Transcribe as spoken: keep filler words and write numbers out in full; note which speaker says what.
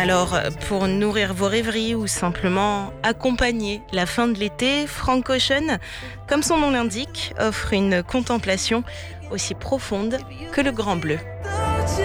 Speaker 1: Alors, pour nourrir vos rêveries ou simplement accompagner la fin de l'été, Frank Ocean, comme son nom l'indique, offre une contemplation aussi profonde que le grand bleu.